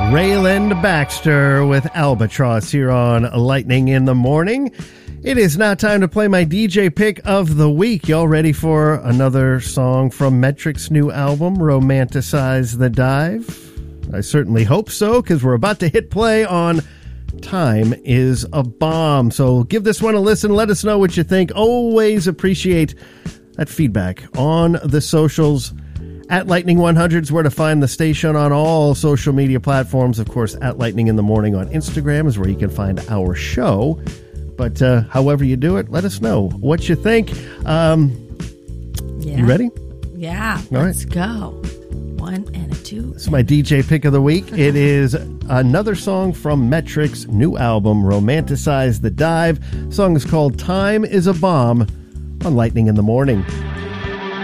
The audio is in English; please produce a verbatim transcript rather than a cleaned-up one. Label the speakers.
Speaker 1: Rayland Baxter with Albatross here on Lightning in the Morning. It is now time to play my D J pick of the week. Y'all ready for another song from Metric's new album, Romanticize the Dive? I certainly hope so, because we're about to hit play on Time is a Bomb. So give this one a listen. Let us know what you think. Always appreciate that feedback on the socials. At Lightning one hundred is where to find the station on all social media platforms. Of course, at Lightning in the Morning on Instagram is where you can find our show. But uh, however you do it, let us know what you think. Um,
Speaker 2: yeah.
Speaker 1: You ready?
Speaker 2: Yeah.
Speaker 1: All
Speaker 2: let's
Speaker 1: right.
Speaker 2: go. One and a two.
Speaker 1: This is my D J pick of the week. It is another song from Metric's new album, Romanticize the Dive. The song is called Time is a Bomb on Lightning in the Morning.